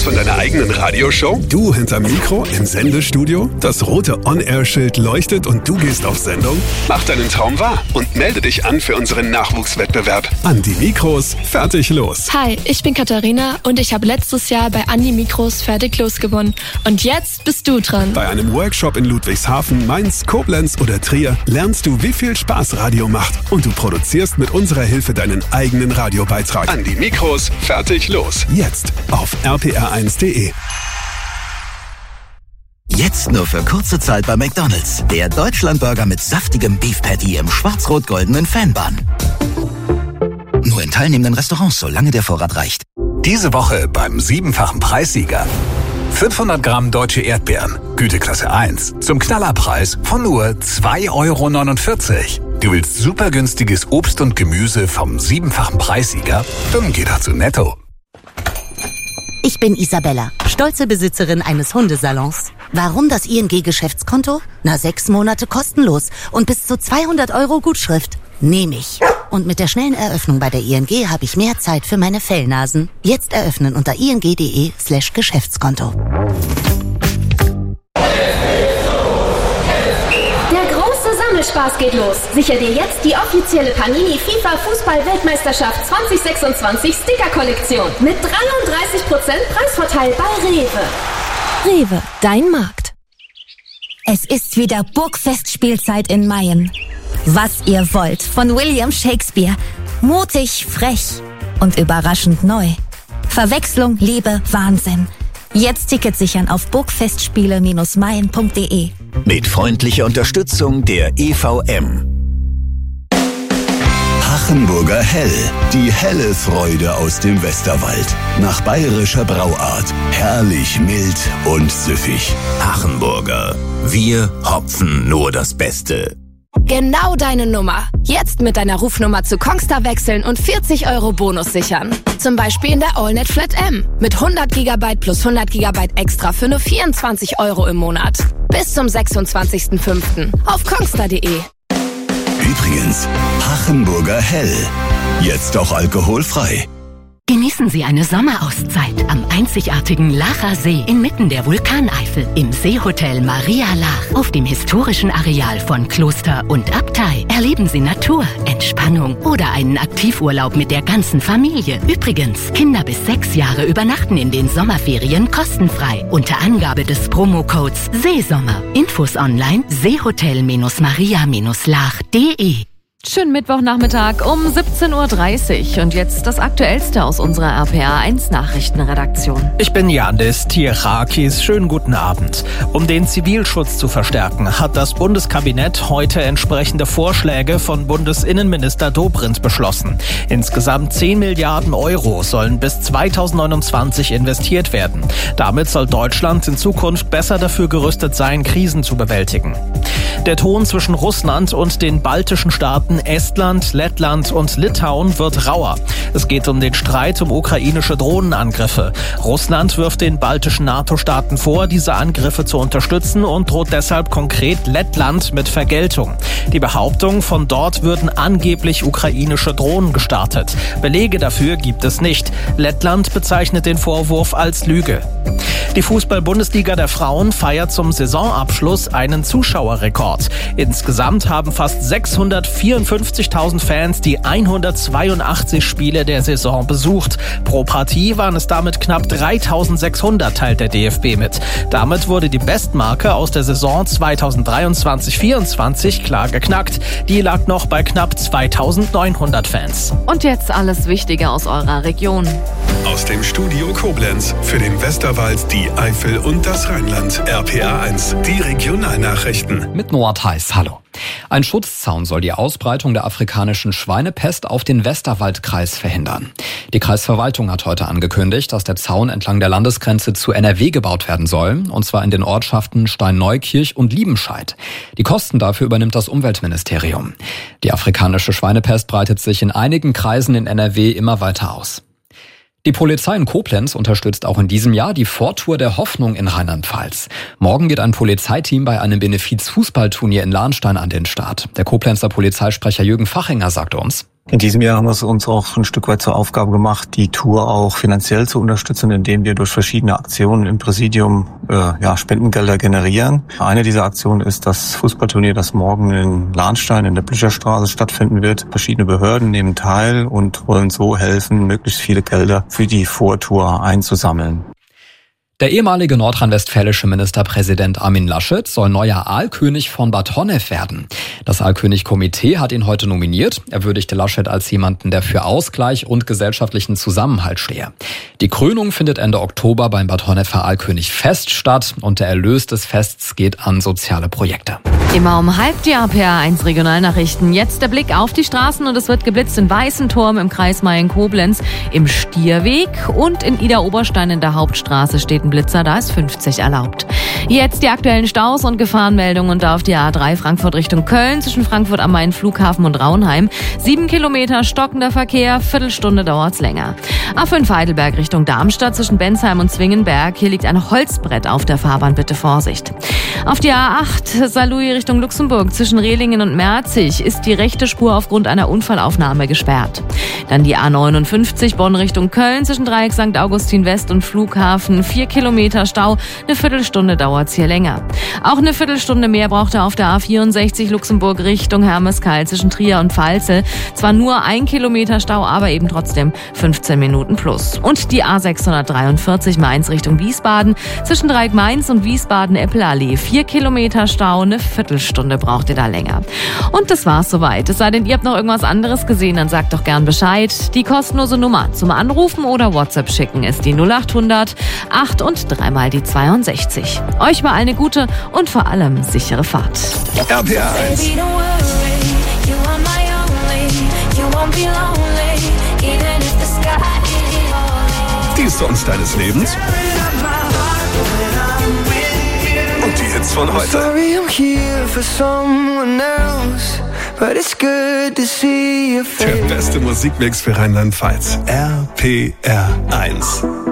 von deiner eigenen Radioshow? Du hinterm Mikro im Sendestudio? Das rote On-Air-Schild leuchtet und du gehst auf Sendung? Mach deinen Traum wahr und melde dich an für unseren Nachwuchswettbewerb. An die Mikros, fertig, los. Hi, ich bin Katharina und ich habe letztes Jahr bei Andi Mikros fertig los gewonnen. Und jetzt bist du dran. Bei einem Workshop in Ludwigshafen, Mainz, Koblenz oder Trier lernst du, wie viel Spaß Radio macht. Und du produzierst mit unserer Hilfe deinen eigenen Radiobeitrag. An die Mikros, fertig, los. Jetzt auf rpr1.de. Jetzt nur für kurze Zeit bei McDonald's. Der Deutschlandburger mit saftigem Beef Patty im schwarz-rot-goldenen Fanbun. Nur in teilnehmenden Restaurants, solange der Vorrat reicht. Diese Woche beim 7-fachen Preissieger. 500 Gramm deutsche Erdbeeren, Güteklasse 1, zum Knallerpreis von nur 2,49 €. Du willst super günstiges Obst und Gemüse vom 7-fachen Preissieger? Dann geh doch zu Netto. Ich bin Isabella, stolze Besitzerin eines Hundesalons. Warum das ING-Geschäftskonto? 6 Monate kostenlos und bis zu 200 € Gutschrift. Nehme ich. Und mit der schnellen Eröffnung bei der ING habe ich mehr Zeit für meine Fellnasen. Jetzt eröffnen unter ing.de/Geschäftskonto. Spaß geht los. Sicher dir jetzt die offizielle Panini FIFA Fußball-Weltmeisterschaft 2026 Sticker-Kollektion mit 33% Preisvorteil bei Rewe. Rewe, dein Markt. Es ist wieder Burgfestspielzeit in Mayen. Was ihr wollt von William Shakespeare. Mutig, frech und überraschend neu. Verwechslung, Liebe, Wahnsinn. Jetzt Ticket sichern auf burgfestspiele-mayen.de. Mit freundlicher Unterstützung der EVM. Hachenburger Hell. Die helle Freude aus dem Westerwald. Nach bayerischer Brauart. Herrlich mild und süffig. Hachenburger. Wir hopfen nur das Beste. Genau deine Nummer. Jetzt mit deiner Rufnummer zu Kongstar wechseln und 40 € Bonus sichern. Zum Beispiel in der AllNet Flat M. Mit 100 GB plus 100 GB extra für nur 24 € im Monat. Bis zum 26.05. auf kongstar.de. Übrigens, Hachenburger Hell. Jetzt auch alkoholfrei. Genießen Sie eine Sommerauszeit am einzigartigen Lacher See inmitten der Vulkaneifel im Seehotel Maria Lach auf dem historischen Areal von Kloster und Abtei. Erleben Sie Natur, Entspannung oder einen Aktivurlaub mit der ganzen Familie. Übrigens, Kinder bis 6 Jahre übernachten in den Sommerferien kostenfrei unter Angabe des Promocodes Seesommer. Infos online seehotel-maria-lach.de. Schönen Mittwochnachmittag um 17:30 Uhr und jetzt das Aktuellste aus unserer RPR1 Nachrichtenredaktion. Ich bin Yandis Tirakis. Schönen guten Abend. Um den Zivilschutz zu verstärken, hat das Bundeskabinett heute entsprechende Vorschläge von Bundesinnenminister Dobrindt beschlossen. Insgesamt 10 Milliarden € sollen bis 2029 investiert werden. Damit soll Deutschland in Zukunft besser dafür gerüstet sein, Krisen zu bewältigen. Der Ton zwischen Russland und den baltischen Staaten Estland, Lettland und Litauen wird rauer. Es geht um den Streit um ukrainische Drohnenangriffe. Russland wirft den baltischen NATO-Staaten vor, diese Angriffe zu unterstützen und droht deshalb konkret Lettland mit Vergeltung. Die Behauptung, von dort würden angeblich ukrainische Drohnen gestartet. Belege dafür gibt es nicht. Lettland bezeichnet den Vorwurf als Lüge. Die Fußball-Bundesliga der Frauen feiert zum Saisonabschluss einen Zuschauerrekord. Insgesamt haben fast 654.000 Fans die 182 Spiele der Saison besucht. Pro Partie waren es damit knapp 3.600, teilt der DFB mit. Damit wurde die Bestmarke aus der Saison 2023/24 klar geknackt. Die lag noch bei knapp 2.900 Fans. Und jetzt alles Wichtige aus eurer Region. Aus dem Studio Koblenz für den Westerwald, die Eifel und das Rheinland. RPR1, die Regionalnachrichten. Mit Noah Theis, hallo. Ein Schutzzaun soll die Ausbreitung der afrikanischen Schweinepest auf den Westerwaldkreis verhindern. Die Kreisverwaltung hat heute angekündigt, dass der Zaun entlang der Landesgrenze zu NRW gebaut werden soll, und zwar in den Ortschaften Steinneukirch und Liebenscheid. Die Kosten dafür übernimmt das Umweltministerium. Die afrikanische Schweinepest breitet sich in einigen Kreisen in NRW immer weiter aus. Die Polizei in Koblenz unterstützt auch in diesem Jahr die Vortour der Hoffnung in Rheinland-Pfalz. Morgen geht ein Polizeiteam bei einem Benefiz-Fußballturnier in Lahnstein an den Start. Der Koblenzer Polizeisprecher Jürgen Fachinger sagte uns: In diesem Jahr haben wir es uns auch ein Stück weit zur Aufgabe gemacht, die Tour auch finanziell zu unterstützen, indem wir durch verschiedene Aktionen im Präsidium Spendengelder generieren. Eine dieser Aktionen ist das Fußballturnier, das morgen in Lahnstein in der Blücherstraße stattfinden wird. Verschiedene Behörden nehmen teil und wollen so helfen, möglichst viele Gelder für die Vortour einzusammeln. Der ehemalige nordrhein-westfälische Ministerpräsident Armin Laschet soll neuer Aalkönig von Bad Honnef werden. Das Aalkönig-Komitee hat ihn heute nominiert. Er würdigte Laschet als jemanden, der für Ausgleich und gesellschaftlichen Zusammenhalt stehe. Die Krönung findet Ende Oktober beim Bad Honnefer Aalkönig-Fest statt und der Erlös des Fests geht an soziale Projekte. Immer um halb die RPA1 Regionalnachrichten. Jetzt der Blick auf die Straßen und es wird geblitzt in Weißenturm im Kreis Mayen-Koblenz, im Stierweg und in Ida-Oberstein in der Hauptstraße steht ein Blitzer, da ist 50 erlaubt. Jetzt die aktuellen Staus und Gefahrenmeldungen und auf die A3 Frankfurt Richtung Köln zwischen Frankfurt am Main Flughafen und Raunheim. 7 Kilometer stockender Verkehr, Viertelstunde dauert's länger. A5 Heidelberg Richtung Darmstadt zwischen Bensheim und Zwingenberg. Hier liegt ein Holzbrett auf der Fahrbahn, bitte Vorsicht. Auf die A8 Saarlouis Richtung Luxemburg zwischen Rehlingen und Merzig ist die rechte Spur aufgrund einer Unfallaufnahme gesperrt. Dann die A59 Bonn Richtung Köln zwischen Dreieck St. Augustin West und Flughafen. 4 Kilometer Stau, eine Viertelstunde dauert's hier länger. Auch eine Viertelstunde mehr braucht er auf der A64 Luxemburg Richtung Hermeskeil zwischen Trier und Pfalzel. Zwar nur 1 Kilometer Stau, aber eben trotzdem 15 Minuten plus. Und die A643 Mainz Richtung Wiesbaden zwischen Dreieck Mainz und Wiesbaden-Eppelallee. 4 Kilometer Stau, eine Viertelstunde braucht ihr da länger. Und das war's soweit. Es sei denn, ihr habt noch irgendwas anderes gesehen, dann sagt doch gern Bescheid. Die kostenlose Nummer zum Anrufen oder WhatsApp schicken ist die 0800 8 und 3 mal die 62. Euch mal eine gute und vor allem sichere Fahrt. RPA 1. Die Songs deines Lebens. Und die Hits von heute. Der beste Musikmix für Rheinland-Pfalz. RPR 1.